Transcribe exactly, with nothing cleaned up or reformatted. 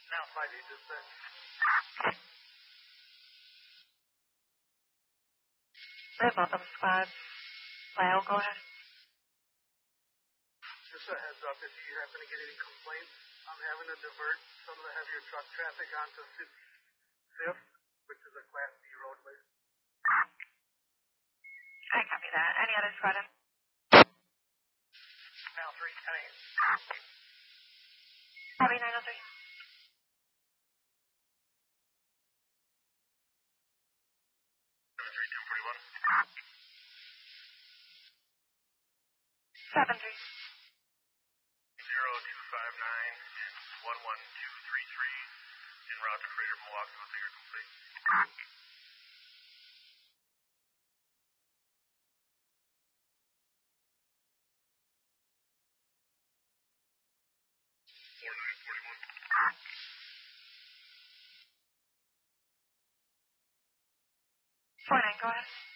Now five eight is set. Red bottom squad. Lyle, go ahead. Just a heads up, if you happen to get any complaints, I'm having to divert some of the heavier truck traffic onto fifty-fifth, which is a Class B roadway. I copy that. Any other squad in? Now three coming in. Copy nine oh three. Seven three. Zero two five nine and one one two three three en route to Freighter Milwaukee with figure complete. Four nine forty one. Four nine, go ahead.